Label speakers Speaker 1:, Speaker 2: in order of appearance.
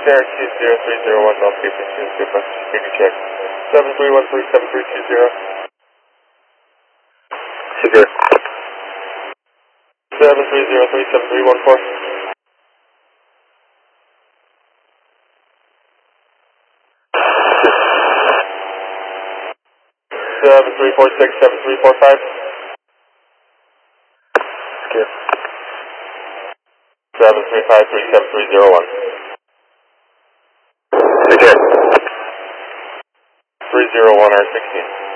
Speaker 1: Derek 20301, North Cape, request security check. 73137320.
Speaker 2: Secure.
Speaker 1: 73037314. 73467345.
Speaker 2: Secure.
Speaker 1: 73537301.
Speaker 2: Secure.
Speaker 1: 301 R16.